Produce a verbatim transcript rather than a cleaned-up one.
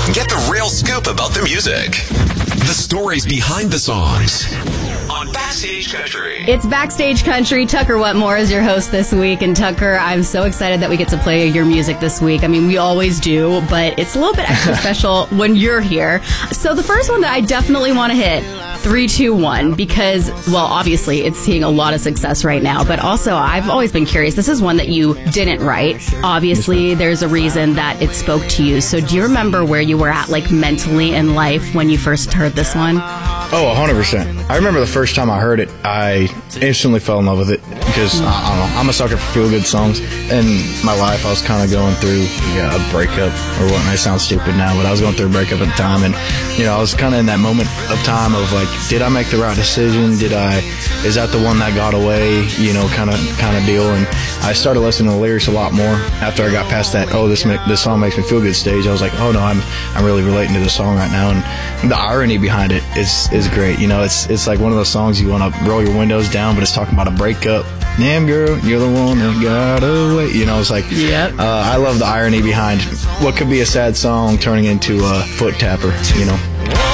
Get the real scoop about the music. The stories behind the songs. On Backstage Country. It's Backstage Country. Tucker Wetmore is your host this week. And Tucker, I'm so excited that we get to play your music this week. I mean, we always do, but it's a little bit extra special when you're here. So the first one that I definitely want to hit, three two one, because, well, obviously it's seeing a lot of success right now, but also I've always been curious. This is one that you didn't write. Obviously, there's a reason that it spoke to you. So do you remember where you were at, like, mentally in life when you first heard this one? Oh, one hundred percent. I remember the first time I heard it, I instantly fell in love with it because, I don't know, I'm a sucker for feel-good songs. In my life, I was kind of going through yeah, a breakup or whatnot. It sounds stupid now, but I was going through a breakup at the time. And, you know, I was kind of in that moment of time of, like, did I make the right decision? Did I, is that the one that got away? You know, kind of kind of deal. And I started listening to the lyrics a lot more after I got past that, oh, this make, this song makes me feel good stage. I was like, oh, no, I'm I'm really relating to this song right now. And the irony behind it is is great. You know, it's it's like one of those songs you want to roll your windows down, but it's talking about a breakup. Damn, girl, you're the one that got away. You know, it's like, yep. uh, I love the irony behind what could be a sad song turning into a foot tapper, you know.